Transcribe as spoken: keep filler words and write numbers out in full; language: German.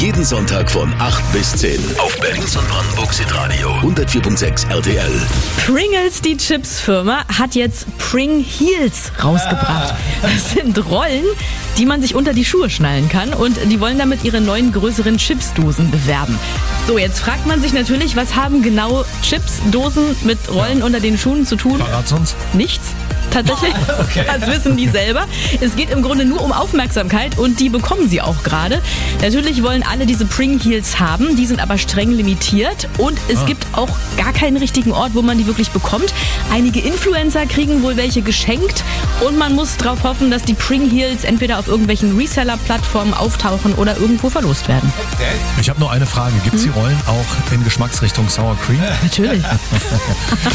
Jeden Sonntag von acht bis zehn auf Berlins und Brandenburgs Hitradio hundertvier Komma sechs R T L. Pringles, die Chipsfirma, hat jetzt Pring Heels rausgebracht. Das sind Rollen, die man sich unter die Schuhe schnallen kann, und die wollen damit ihre neuen größeren Chipsdosen bewerben. So, jetzt fragt man sich natürlich, was haben genau Chipsdosen mit Rollen ja. unter den Schuhen zu tun? Verrat's uns. Nichts. Tatsächlich, okay. Das wissen die selber. Es geht im Grunde nur um Aufmerksamkeit, und die bekommen sie auch gerade. Natürlich wollen alle diese Pring Heels haben, die sind aber streng limitiert, und es ah. gibt auch gar keinen richtigen Ort, wo man die wirklich bekommt. Einige Influencer kriegen wohl welche geschenkt, und man muss darauf hoffen, dass die Pring Heels entweder auf irgendwelchen Reseller-Plattformen auftauchen oder irgendwo verlost werden. Okay. Ich habe nur eine Frage. Gibt es hm? die Rollen auch in Geschmacksrichtung Sour Cream? Natürlich.